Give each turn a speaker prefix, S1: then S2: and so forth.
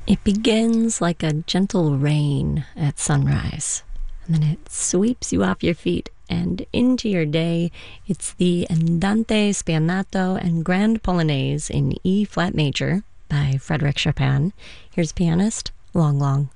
S1: It begins like a gentle rain at sunrise, and then it sweeps you off your feet and into your day. It's the Andante Spianato and Grand Polonaise in E flat major by Frédéric Chopin. Here's pianist Long Long.